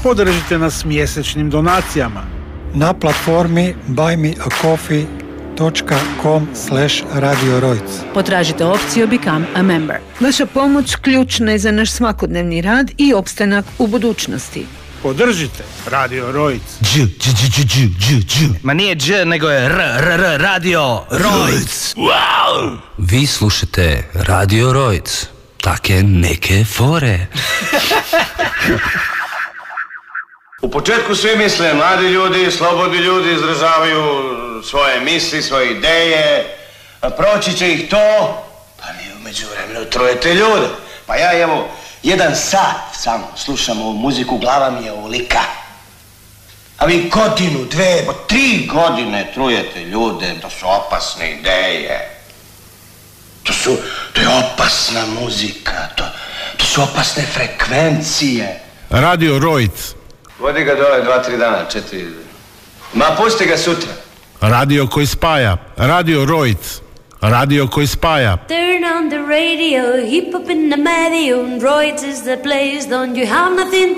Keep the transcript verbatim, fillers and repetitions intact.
Podržite nas mjesečnim donacijama na platformi buy me a coffee dot com slash radio rojc. Potražite opciju Become a Member. Vaša pomoć ključna je za naš svakodnevni rad i opstanak u budućnosti. Podržite Radio Rojc. Dž, dž, dž, dž, dž, dž. Ma nije dž, nego je r, r, r, Radio Rojc. Wow! Vi slušate Radio Rojc. Take neke fore. U početku svi misle, mladi ljudi, slobodni ljudi izražavaju svoje misli, svoje ideje, a proći će ih to, pa vi u međuvremenu trujete ljude. Pa ja evo, jedan sat samo slušam ovu muziku, glava mi je ovolika. A vi godinu, dve, po tri godine trujete ljude, to su opasne ideje. To su, to je opasna muzika, to, to su opasne frekvencije. Radio Rojc. Vodi ga dole dva, tri dana, četiri. Ma pusti ga sutra. Radio koji spaja. Radio Rojc. Radio koji spaja. Turn on the radio, hip hop in the Matthew, and Roids is the place, don't you have nothing